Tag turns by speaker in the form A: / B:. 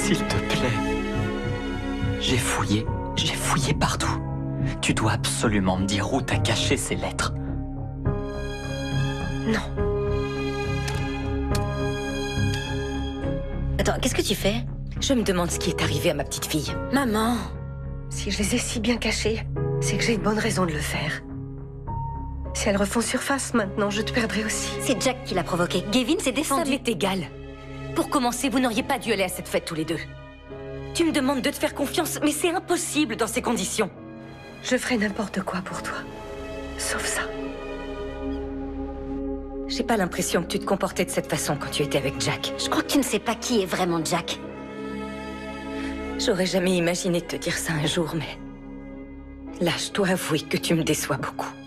A: S'il te plaît. J'ai fouillé partout. Tu dois absolument me dire où t'as caché ces lettres.
B: Non. Attends, qu'est-ce que tu fais?
C: Je me demande ce qui est arrivé à ma petite fille.
B: Maman!
D: Si je les ai si bien cachés, c'est que j'ai une bonne raison de le faire. Si elles refont surface maintenant, je te perdrai aussi.
B: C'est Jack qui l'a provoqué. Gavin s'est
C: Ça
B: défendu.
C: m'est égal. Pour commencer, vous n'auriez pas dû aller à cette fête tous les deux. Tu me demandes de te faire confiance, mais c'est impossible dans ces conditions.
D: Je ferai n'importe quoi pour toi. Sauf ça.
C: J'ai pas l'impression que tu te comportais de cette façon quand tu étais avec Jack.
B: Je crois que tu ne sais pas qui est vraiment Jack.
C: J'aurais jamais imaginé de te dire ça un jour, mais... Là, je dois avouer que tu me déçois beaucoup.